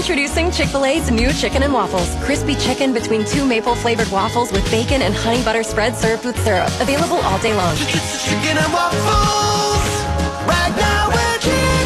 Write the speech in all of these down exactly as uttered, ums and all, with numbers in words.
Introducing Chick-fil-A's new Chicken and Waffles. Crispy chicken between two maple-flavored waffles with bacon and honey butter spread served with syrup. Available all day long. It's Chicken and Waffles. Right now we're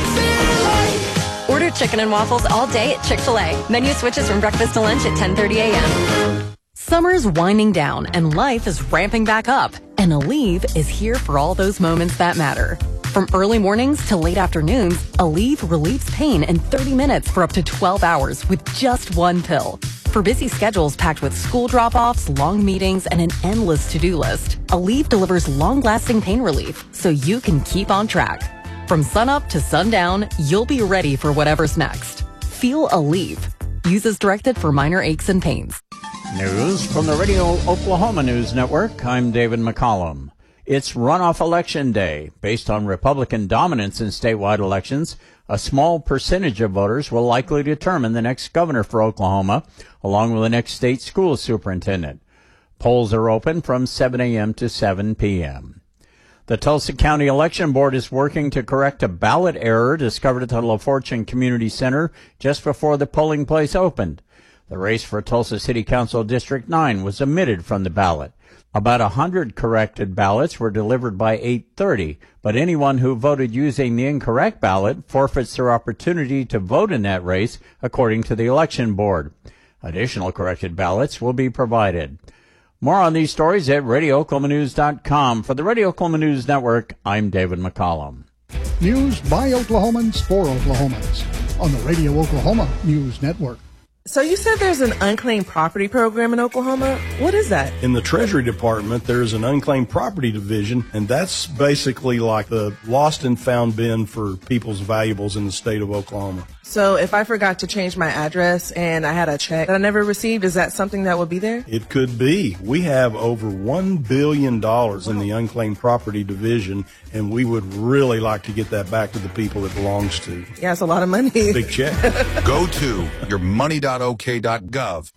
Chick-fil-A. Order Chicken and Waffles all day at Chick-fil-A. Menu switches from breakfast to lunch at ten thirty a.m. Summer's winding down and life is ramping back up. And Aleve is here for all those moments that matter. From early mornings to late afternoons, Aleve relieves pain in thirty minutes for up to twelve hours with just one pill. For busy schedules packed with school drop-offs, long meetings, and an endless to-do list, Aleve delivers long-lasting pain relief so you can keep on track. From sunup to sundown, you'll be ready for whatever's next. Feel Aleve. Use as directed for minor aches and pains. News from the Radio Oklahoma News Network. I'm David McCollum. It's runoff election day. Based on Republican dominance in statewide elections, a small percentage of voters will likely determine the next governor for Oklahoma, along with the next state school superintendent. Polls are open from seven a.m. to seven p.m. The Tulsa County Election Board is working to correct a ballot error discovered at the La Fortune Community Center just before the polling place opened. The race for Tulsa City Council District nine was omitted from the ballot. About one hundred corrected ballots were delivered by eight thirty, but anyone who voted using the incorrect ballot forfeits their opportunity to vote in that race, according to the election board. Additional corrected ballots will be provided. More on these stories at radio oklahoma news dot com. For the Radio Oklahoma News Network, I'm David McCollum. News by Oklahomans for Oklahomans on the Radio Oklahoma News Network. So you said there's an unclaimed property program in Oklahoma. What is that? In the Treasury Department, there's an unclaimed property division, and that's basically like the lost and found bin for people's valuables in the state of Oklahoma. So if I forgot to change my address and I had a check that I never received, is that something that would be there? It could be. We have over one billion dollars in the unclaimed property division, and we would really like to get that back to the people it belongs to. Yeah, it's a lot of money. Big check. Go to your money dot o k dot gov.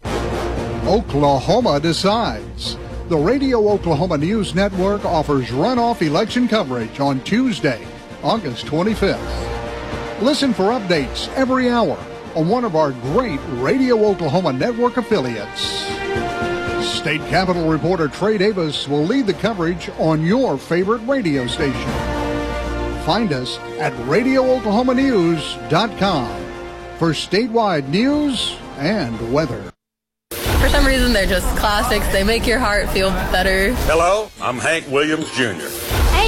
Oklahoma decides. The Radio Oklahoma News Network offers runoff election coverage on Tuesday, August twenty-fifth. Listen for updates every hour on one of our great Radio Oklahoma Network affiliates. State Capitol reporter Trey Davis will lead the coverage on your favorite radio station. Find us at radio oklahoma news dot com for statewide news and weather. For some reason, they're just classics. They make your heart feel better. Hello, I'm Hank Williams Junior